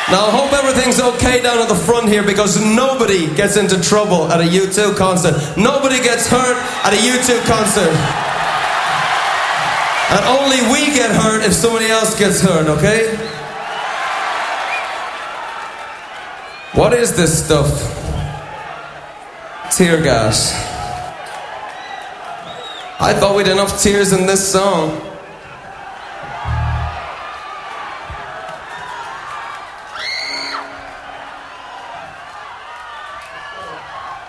Now, I hope everything's okay down at the front here, because nobody gets into trouble at a U2 concert. Nobody gets hurt at a U2 concert. And only we get hurt if somebody else gets hurt, okay? What is this stuff? Tear gas. I thought we'd enough tears in this song.